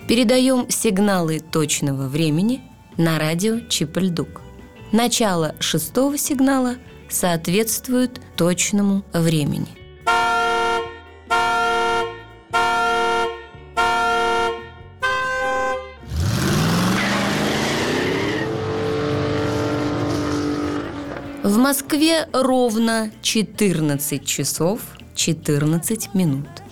Передаем сигналы точного времени на радио Чип-Ль-Дук. Начало 6-го сигнала соответствует точному времени. В Москве ровно 14 часов 14 минут.